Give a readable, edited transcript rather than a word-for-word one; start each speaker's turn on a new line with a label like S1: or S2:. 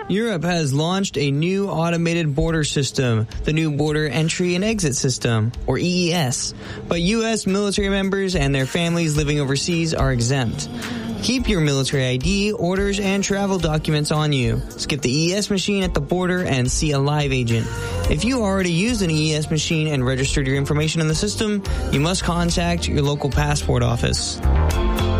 S1: Europe has launched a new automated border system, the new Border Entry and Exit System, or EES. But U.S. military members and their families living overseas are exempt. Keep your military ID, orders, and travel documents on you. Skip the EES machine at the border and see a live agent. If you already used an EES machine and registered your information in the system, you must contact your local passport office.